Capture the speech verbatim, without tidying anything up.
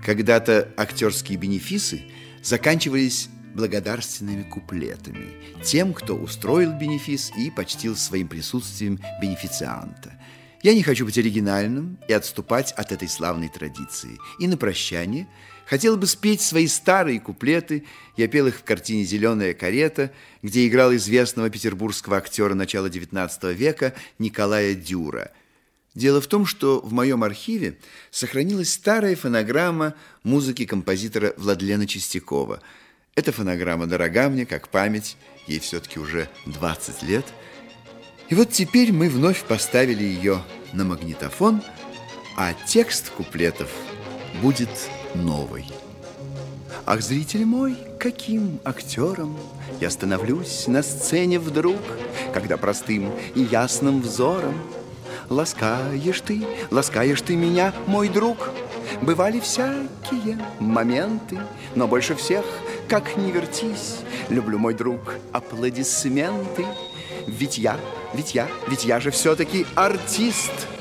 Когда-то актерские бенефисы заканчивались благодарственными куплетами тем, кто устроил бенефис и почтил своим присутствием бенефицианта. Я не хочу быть оригинальным и отступать от этой славной традиции. И на прощание хотел бы спеть свои старые куплеты. Я пел их в картине «Зеленая карета», где играл известного петербургского актера начала девятнадцатого века Николая Дюра. Дело в том, что в моем архиве сохранилась старая фонограмма музыки композитора Владлена Чистякова. Эта фонограмма дорога мне, как память, ей все-таки уже двадцать лет. И вот теперь мы вновь поставили ее на магнитофон, а текст куплетов будет новый. Ах, зритель мой, каким актером я становлюсь на сцене вдруг, когда простым и ясным взором ласкаешь ты, ласкаешь ты меня, мой друг. Бывали всякие моменты, но больше всех, как ни вертись, люблю, мой друг, аплодисменты. Ведь я, ведь я, ведь я же все-таки артист.